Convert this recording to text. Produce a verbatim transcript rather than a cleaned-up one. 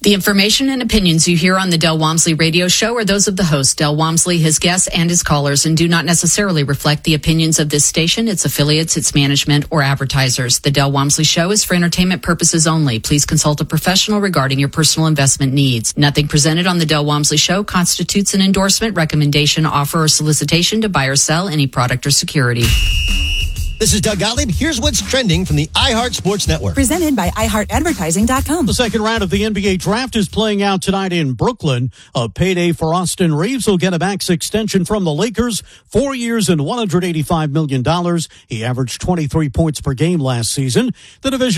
The information and opinions you hear on the Del Walmsley radio show are those of the host, Del Walmsley, his guests, and his callers, and do not necessarily reflect the opinions of this station, its affiliates, its management, or advertisers. The Del Walmsley show is for entertainment purposes only. Please consult a professional regarding your personal investment needs. Nothing presented on the Del Walmsley show constitutes an endorsement, recommendation, offer, or solicitation to buy or sell any product or security. This is Doug Gottlieb. Here's what's trending from the iHeart Sports Network. Presented by i heart advertising dot com. The second round of the N B A draft is playing out tonight in Brooklyn. A payday for Austin Reeves will get a max extension from the Lakers. Four years and one hundred eighty-five million dollars. He averaged twenty-three points per game last season. The division